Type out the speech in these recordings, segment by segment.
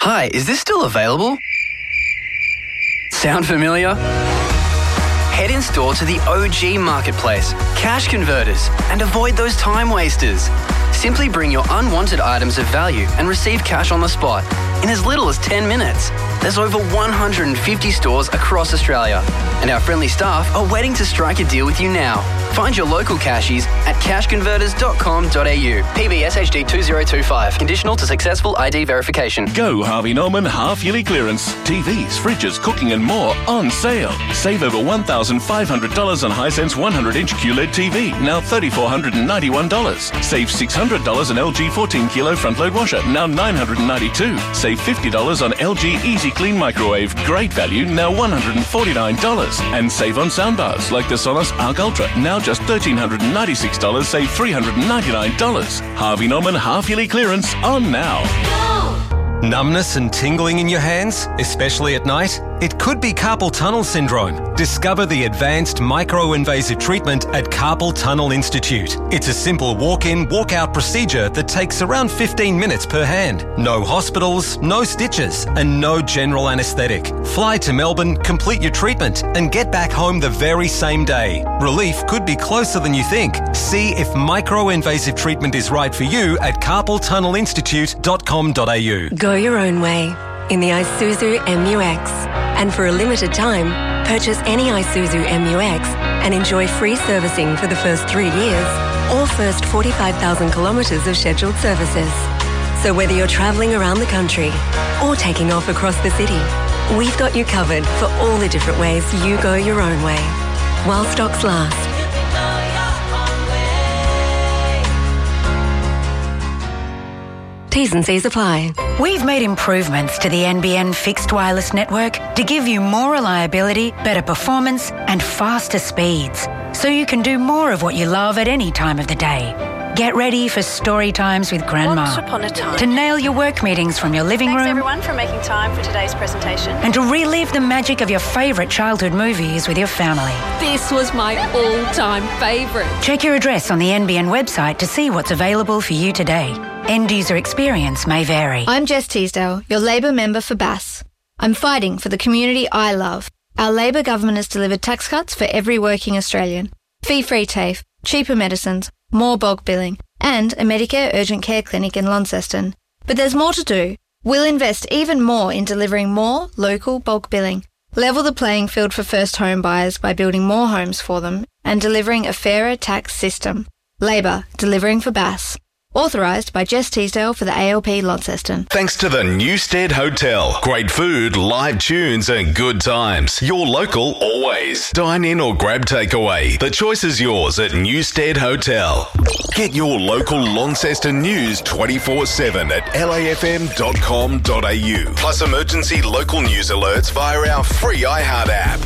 Hi, is this still available? Sound familiar? Head in store to the OG Marketplace, Cash Converters, and avoid those time wasters. Simply bring your unwanted items of value and receive cash on the spot in as little as 10 minutes. There's over 150 stores across Australia, and our friendly staff are waiting to strike a deal with you now. Find your local cashies at cashconverters.com.au. PBSHD 2025. Conditional to successful ID verification. Go Harvey Norman half-yearly clearance. TVs, fridges, cooking and more on sale. Save over $1,500 on Hisense 100-inch QLED TV, now $3,491. Save $600 on LG 14-kilo front-load washer, now $992. Save $50 on LG Easy Clean microwave, great value, now $149. And save on soundbars like the Sonos Arc Ultra, now just $1,396, save $399. Harvey Norman half-yearly clearance on now. Numbness and tingling in your hands, especially at night? It could be carpal tunnel syndrome. Discover the advanced micro-invasive treatment at Carpal Tunnel Institute. It's a simple walk-in, walk-out procedure that takes around 15 minutes per hand. No hospitals, no stitches, and no general anaesthetic. Fly to Melbourne, complete your treatment, and get back home the very same day. Relief could be closer than you think. See if micro-invasive treatment is right for you at carpaltunnelinstitute.com.au. Go your own way in the Isuzu MU-X. And for a limited time, purchase any Isuzu MU-X and enjoy free servicing for the first 3 years or first 45,000 kilometres of scheduled services. So whether you're travelling around the country or taking off across the city, we've got you covered for all the different ways you go your own way, while stocks last. T's and C's apply. We've made improvements to the NBN fixed wireless network to give you more reliability, better performance and faster speeds, so you can do more of what you love at any time of the day. Get ready for story times with Grandma. Once upon a time. To nail your work meetings from your living room. Thanks everyone for making time for today's presentation. And to relive the magic of your favourite childhood movies with your family. This was my all-time favourite. Check your address on the NBN website to see what's available for you today. End user experience may vary. I'm Jess Teasdale, your Labor member for Bass. I'm fighting for the community I love. Our Labor government has delivered tax cuts for every working Australian. Fee-free TAFE, cheaper medicines, more bulk billing, and a Medicare urgent care clinic in Launceston. But there's more to do. We'll invest even more in delivering more local bulk billing, level the playing field for first home buyers by building more homes for them, and delivering a fairer tax system. Labor, delivering for Bass. Authorised by Jess Teasdale for the ALP Launceston. Thanks to the Newstead Hotel. Great food, live tunes and good times. Your local always. Dine in or grab takeaway. The choice is yours at Newstead Hotel. Get your local Launceston news 24/7 at lafm.com.au. Plus emergency local news alerts via our free iHeart app.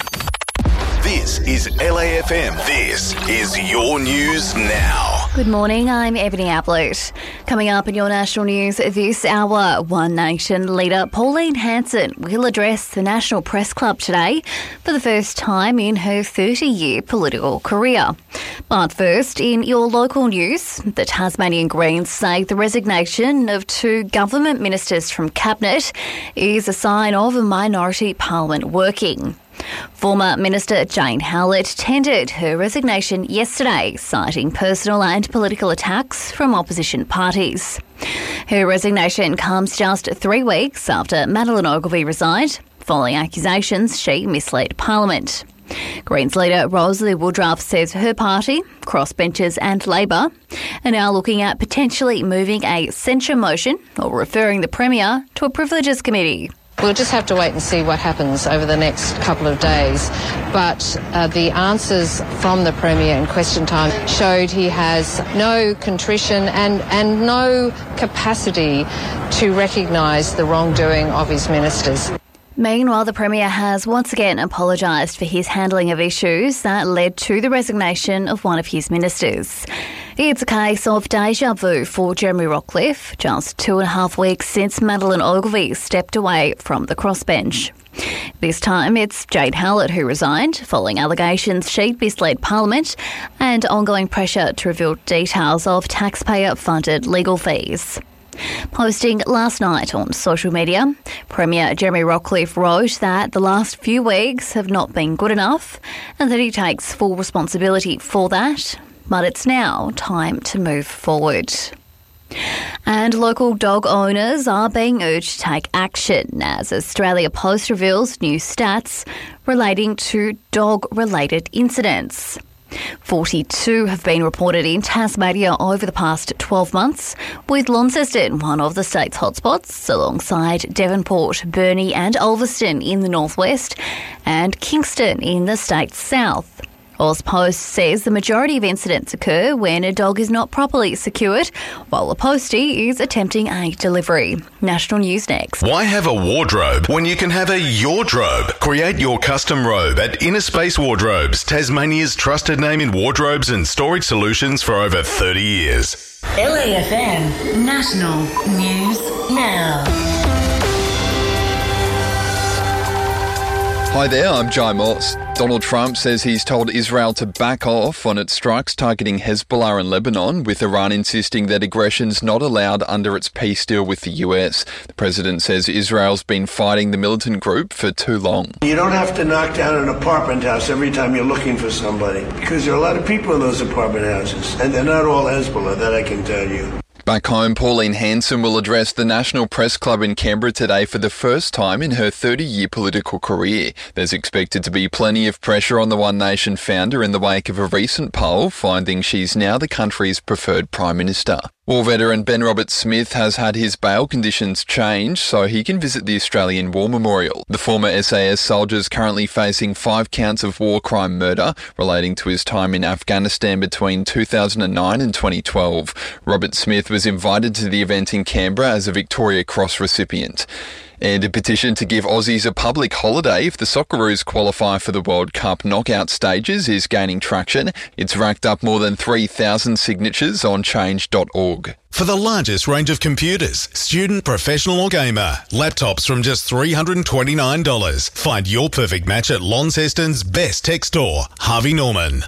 This is LAFM. This is your news now. Good morning, I'm Ebony Ablett. Coming up in your national news this hour, One Nation leader Pauline Hanson will address the National Press Club today for the first time in her 30-year political career. But first, in your local news, the Tasmanian Greens say the resignation of 2 government ministers from Cabinet is a sign of a minority parliament working. Former Minister Jane Howlett tendered her resignation yesterday, citing personal and political attacks from opposition parties. Her resignation comes just 3 weeks after Madeleine Ogilvie resigned, following accusations she misled Parliament. Greens leader Rosalie Woodruff says her party, crossbenchers and Labor, are now looking at potentially moving a censure motion or referring the Premier to a Privileges Committee. We'll just have to wait and see what happens over the next couple of days. But the answers from the Premier in question time showed he has no contrition and no capacity to recognise the wrongdoing of his ministers. Meanwhile, the Premier has once again apologised for his handling of issues that led to the resignation of one of his ministers. It's a case of deja vu for Jeremy Rockliff, just 2.5 weeks since Madeleine Ogilvie stepped away from the crossbench. This time it's Jane Howlett who resigned, following allegations she'd misled Parliament and ongoing pressure to reveal details of taxpayer-funded legal fees. Posting last night on social media, Premier Jeremy Rockliff wrote that the last few weeks have not been good enough and that he takes full responsibility for that, but it's now time to move forward. And local dog owners are being urged to take action as Australia Post reveals new stats relating to dog-related incidents. 42 have been reported in Tasmania over the past 12 months, with Launceston one of the state's hotspots, alongside Devonport, Burnie and Ulverston in the northwest, and Kingston in the state's south. AusPost says the majority of incidents occur when a dog is not properly secured, while a postie is attempting a delivery. National News next. Why have a wardrobe when you can have a yardrobe? Create your custom robe at Inner Space Wardrobes, Tasmania's trusted name in wardrobes and storage solutions for over 30 years. LAFM National News Now. Hi there, I'm Jai Moss. Donald Trump says he's told Israel to back off on its strikes targeting Hezbollah in Lebanon, with Iran insisting that aggression's not allowed under its peace deal with the US. The president says Israel's been fighting the militant group for too long. You don't have to knock down an apartment house every time you're looking for somebody, because there are a lot of people in those apartment houses, and they're not all Hezbollah, that I can tell you. Back home, Pauline Hanson will address the National Press Club in Canberra today for the first time in her 30-year political career. There's expected to be plenty of pressure on the One Nation founder in the wake of a recent poll finding she's now the country's preferred Prime Minister. War veteran Ben Roberts-Smith has had his bail conditions changed so he can visit the Australian War Memorial. The former SAS soldier is currently facing 5 counts of war crime murder relating to his time in Afghanistan between 2009 and 2012. Roberts-Smith was invited to the event in Canberra as a Victoria Cross recipient. And a petition to give Aussies a public holiday if the Socceroos qualify for the World Cup knockout stages is gaining traction. It's racked up more than 3,000 signatures on change.org. For the largest range of computers, student, professional or gamer, laptops from just $329. Find your perfect match at Launceston's best tech store, Harvey Norman.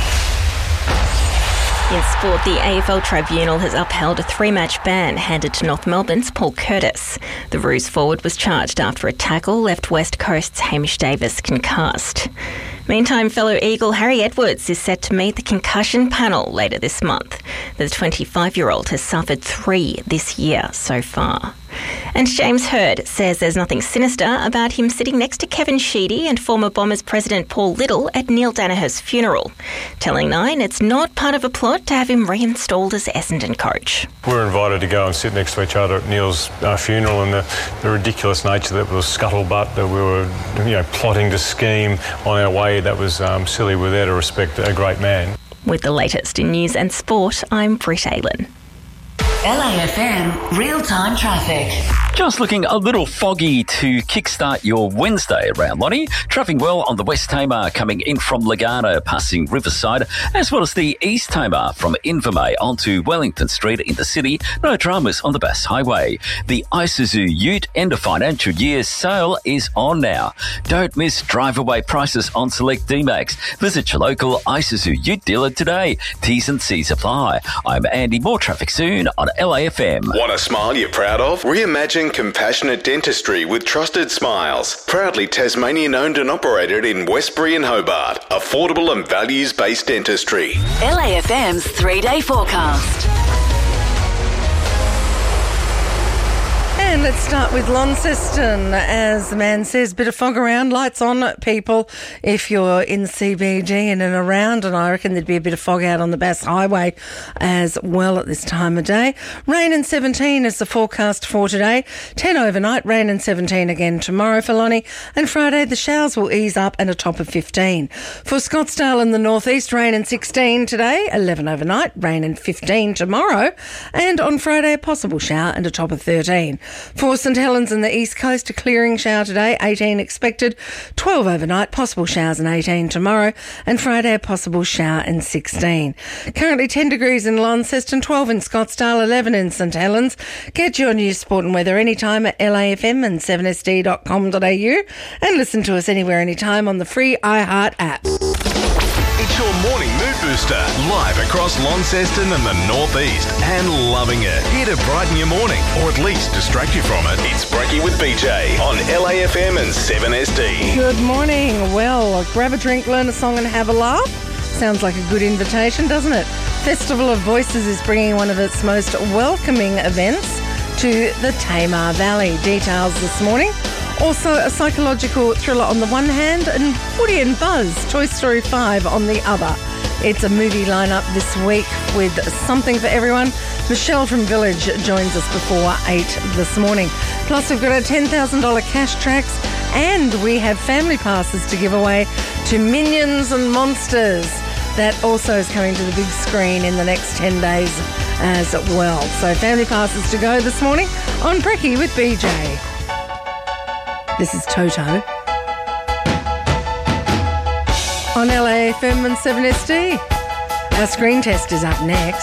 In sport, the AFL Tribunal has upheld a 3-match ban handed to North Melbourne's Paul Curtis. The Roos forward was charged after a tackle left West Coast's Hamish Davis concussed. Meantime, fellow Eagle Harry Edwards is set to meet the concussion panel later this month. The 25-year-old has suffered 3 this year so far. And James Hird says there's nothing sinister about him sitting next to Kevin Sheedy and former Bombers president Paul Little at Neil Danaher's funeral, telling Nine it's not part of a plot to have him reinstalled as Essendon coach. We were invited to go and sit next to each other at Neil's funeral, and the ridiculous nature that was scuttlebutt, that we were plotting to scheme on our way, that was silly. We're there to respect a great man. With the latest in news and sport, I'm Britt Aylen. LAFM real-time traffic. Just looking a little foggy to kickstart your Wednesday around, Lonnie. Traffic well on the West Tamar coming in from Lagana, passing Riverside, as well as the East Tamar from Invermay onto Wellington Street in the city. No dramas on the Bass Highway. The Isuzu Ute end of financial year sale is on now. Don't miss drive-away prices on select D-Max. Visit your local Isuzu Ute dealer today. T's and C's apply. I'm Andy. More traffic soon on LAFM. Want a smile you're proud of? Reimagine compassionate dentistry with Trusted Smiles. Proudly Tasmanian owned and operated in Westbury and Hobart. Affordable and values-based dentistry. LAFM's 3-day forecast. And let's start with Launceston. As the man says, bit of fog around, lights on, people, if you're in CBD and around, and I reckon there'd be a bit of fog out on the Bass Highway as well at this time of day. Rain and 17 is the forecast for today. 10 overnight, rain and 17 again tomorrow for Lonnie, and Friday the showers will ease up and a top of 15. For Scottsdale in the northeast, rain and 16 today, 11 overnight, rain and 15 tomorrow, and on Friday a possible shower and a top of 13. For St Helens and the east coast, a clearing shower today, 18 expected, 12 overnight, possible showers and 18 tomorrow, and Friday a possible shower and 16. Currently 10 degrees in Launceston, 12 in Scottsdale, 11 in St Helens. Get your news, sport and weather anytime at LAFM and 7sd.com.au, and listen to us anywhere anytime on the free iHeart app. It's It's your morning mood booster, live across Launceston and the Northeast, and loving it. Here to brighten your morning, or at least distract you from it. It's Brekkie with BJ on LAFM and 7SD. Good morning. Well, grab a drink, learn a song and have a laugh. Sounds like a good invitation, doesn't it? Festival of Voices is bringing one of its most welcoming events to the Tamar Valley. Details this morning. Also, a psychological thriller on the one hand and Woody and Buzz, Toy Story 5 on the other. It's a movie lineup this week with something for everyone. Michelle from Village joins us before 8 this morning. Plus, we've got our $10,000 cash tracks and we have family passes to give away to Minions and Monsters. That also is coming to the big screen in the next 10 days as well. So family passes to go this morning on Brekkie with BJ. This is Toto on LAFM and 7SD. Our screen test is up next.